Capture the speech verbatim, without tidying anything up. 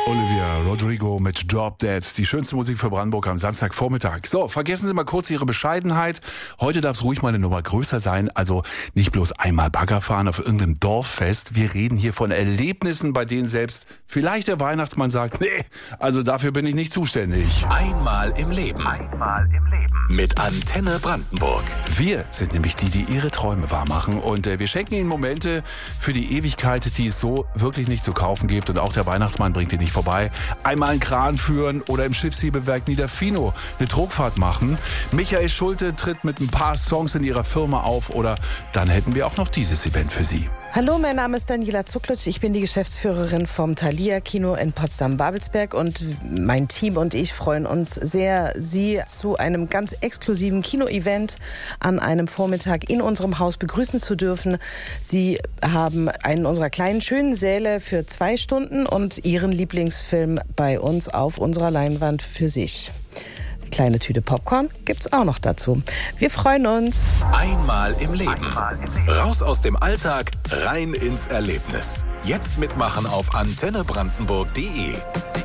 Olivia Rodrigo mit Drop Dead. Die schönste Musik für Brandenburg am Samstagvormittag. So, vergessen Sie mal kurz Ihre Bescheidenheit. Heute darf es ruhig mal eine Nummer größer sein. Also nicht bloß einmal Bagger fahren auf irgendeinem Dorffest. Wir reden hier von Erlebnissen, bei denen selbst vielleicht der Weihnachtsmann sagt, nee, also dafür bin ich nicht zuständig. Einmal im Leben. Einmal im Leben. Mit Antenne Brandenburg. Wir sind nämlich die, die Ihre Träume wahrmachen. Und äh, wir schenken Ihnen Momente für die Ewigkeit, die es so wirklich nicht zu kaufen gibt. Und auch der Weihnachtsmann bringt die nicht vorbei. Einmal einen Kran führen oder im Schiffshebewerk Niederfino eine Druckfahrt machen. Michael Schulte tritt mit ein paar Songs in ihrer Firma auf. Oder dann hätten wir auch noch dieses Event für Sie. Hallo, mein Name ist Daniela Zucklitsch. Ich bin die Geschäftsführerin vom Thalia Kino in Potsdam-Babelsberg und mein Team und ich freuen uns sehr, Sie zu einem ganz exklusiven Kino-Event an einem Vormittag in unserem Haus begrüßen zu dürfen. Sie haben einen unserer kleinen, schönen Säle für zwei Stunden und Ihren Lieblingsfilm bei uns auf unserer Leinwand für sich. Kleine Tüte Popcorn gibt's auch noch dazu. Wir freuen uns. Einmal im Leben. Einmal im Leben. Raus aus dem Alltag, rein ins Erlebnis. Jetzt mitmachen auf antenne brandenburg punkt de.